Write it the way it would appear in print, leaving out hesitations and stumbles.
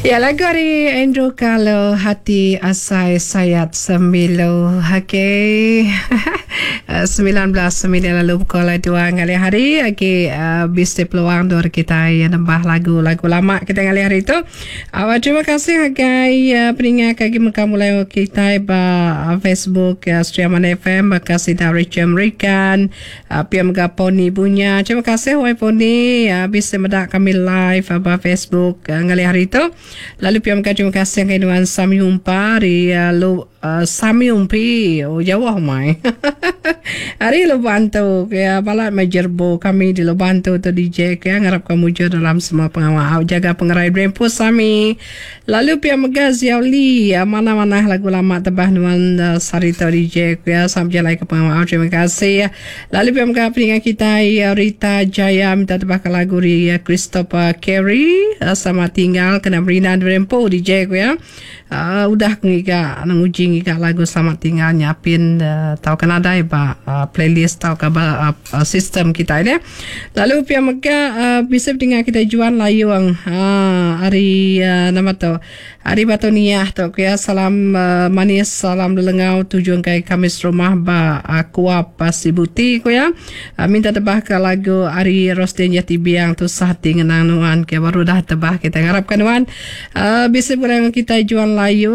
Ya, lagu hari Andrew kalau hati asai sayat sembilu. Okay. 19 lalu pukul 2 kali hari. Okay. Bisa peluang dua kita yang nambah lagu-lagu lama kita kali hari itu. Terima kasih agai peningat kaki muka mulai kita ba Facebook Streaman FM. Makasih dari Jamrikan. Pia muka Poni punya. Terima kasih Wai Poni. Bisa medak kami live ba Facebook kali hari itu. Lalu terima kasih dengan Sami Umpa di Sami Umpi Jawa mai. Hari lo bantu kaya balak majerbo kami di lo bantu tu DJ kaya ngarap kamu jo dalam semua pengawal jaga pengerai Brempo Sami. Lalu pia megaz yauli mana-mana lagu lama tebah nuan Sarita DJ kaya sampai lagi ke pengawal. Terima kasih. Lalu pia megaz peningat kita Rita Jaya minta tebah ke lagu Christopher Carey sama tinggal kena berinan Brempo DJ kaya. Udah ngika nguji ngika lagu selamat tinggal nyapin tahu kan ada playlist tahu kabar sistem kita ini. Lalu pihak mereka bisa dengan kita jual layuang hari nama tu hari batonia tu kaya salam manis salam lelengau tujuan kai Kamis rumah ba kuap pasibuti kaya minta tebah ke lagu hari Rosden Jati Biang tu sahati ngenang nuan kaya baru dah tebah kita harapkan nuan bisa kurang kita jual layu